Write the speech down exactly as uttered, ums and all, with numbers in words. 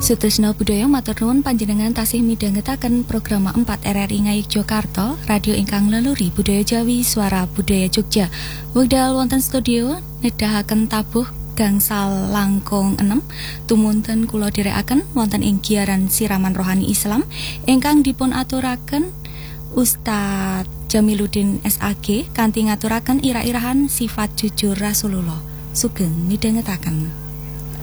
Sutrisno Budaya matur nuwun panjenengan tasih midhangetaken program empat R R I Ngayogyakarta, radio ingkang leluri budaya Jawi, suara budaya Jogja. Wekdal wonten studio nedahaken tabuh gangsal langkung enam tumunten kula dherekaken wonten ing giaran siraman rohani Islam ingkang dipun aturaken Ustadz Jamiluddin S A G kanthi ngaturaken ira-irahan sifat jujur Rasulullah. Sugeng midhangetaken.